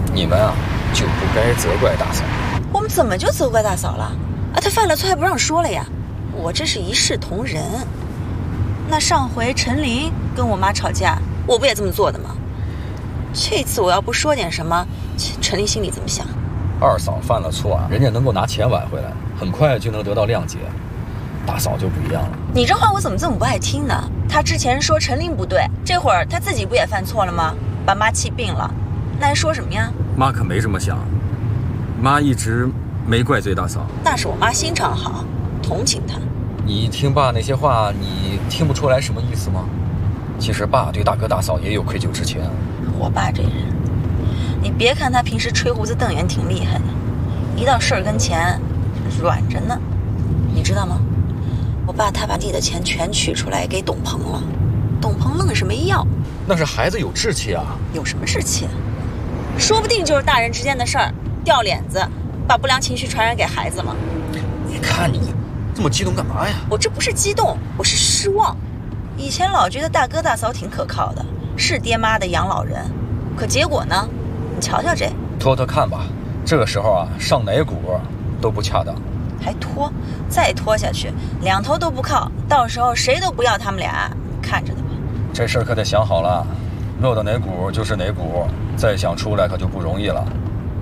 你们啊，就不该责怪大嫂。 我们怎么就责怪大嫂了？啊，她犯了错还不让说了呀？我这是一视同仁。那上回陈琳跟我妈吵架，我不也这么做的吗？这次我要不说点什么，陈琳心里怎么想？ 二嫂犯了错啊，人家能够拿钱挽回来，很快就能得到谅解。大嫂就不一样了。 你这话我怎么这么不爱听呢？她之前说陈琳不对，这会儿她自己不也犯错了吗？把妈气病了，那还说什么呀？ 妈可没这么想，妈一直没怪罪大嫂。 那是我妈心肠好，同情她。 你听爸那些话，你听不出来什么意思吗？其实爸对大哥大嫂也有愧疚之情。 我爸这人，你别看他平时吹胡子瞪眼挺厉害的，一到事儿跟前软着呢，你知道吗？我爸他把你的钱全取出来给董鹏了，董鹏愣是没要。 那是孩子有志气啊。 有什么志气？说不定就是大人之间的事儿，掉脸子，把不良情绪传染给孩子了。 你看你这么激动干嘛呀？ 我这不是激动，我是失望。以前老觉得大哥大嫂挺可靠的，是爹妈的养老人，可结果呢？你瞧瞧这。 拖拖看吧，这个时候啊，上哪股都不恰当。 还拖，再拖下去，两头都不靠，到时候谁都不要他们俩，看着的吧。 这事儿可得想好了，落到哪股就是哪股，再想出来可就不容易了。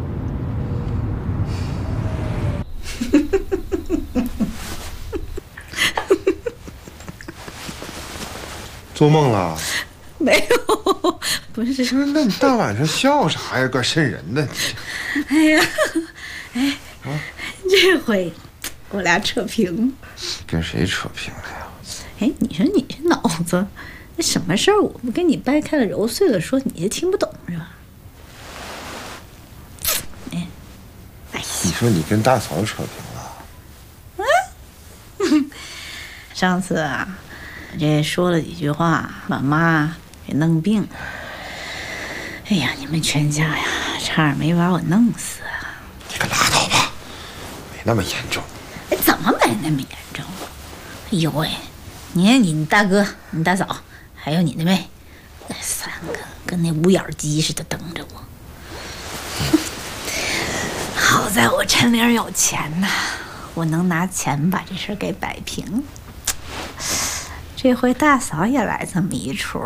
做梦了？ 没有，不是。 那你大晚上笑啥呀？怪瘆人的。 哎呀，哎，这回我俩扯平。 跟谁扯平了呀？ 哎，你说你这脑子，那什么事儿我不跟你掰开了揉碎了说，你就听不懂是吧？哎， 你说你跟大嫂扯平了？ 上次啊，这说了几句话，把妈给弄病了。哎呀，你们全家呀，差点没把我弄死啊！ 你可拉倒吧，没那么严重。 哎，怎么没那么严重？哎呦喂，你大哥、你大嫂，还有你那妹，三个跟那五眼鸡似的等着我。好在我陈玲有钱呐，我能拿钱把这事给摆平。这回大嫂也来这么一出，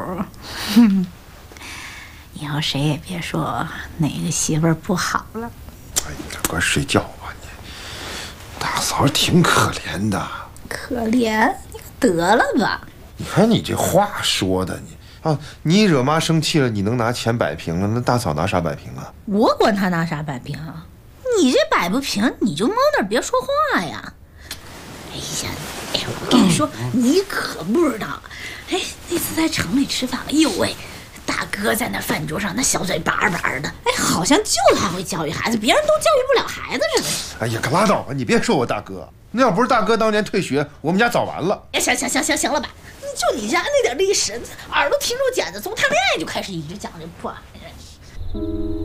以后谁也别说哪个媳妇儿不好了。 哎，你赶快睡觉吧你。大嫂挺可怜的。 可怜？你得了吧！ 你看你这话说的，你惹妈生气了，你能拿钱摆平了？那大嫂拿啥摆平啊？ 我管他拿啥摆平啊！你这摆不平，你就猫点别说话呀！哎呀，哎，我跟你说，你可不知道，哎，那次在城里吃饭，哎呦喂，大哥在那饭桌上，那小嘴巴巴的，哎，好像就他会教育孩子，别人都教育不了孩子似的。 哎呀，可拉倒吧！你别说我大哥，那要不是大哥当年退学，我们家早完了。 哎，行了吧？就你家那点历史，耳朵听着茧子，从谈恋爱就开始一直讲这破玩意儿。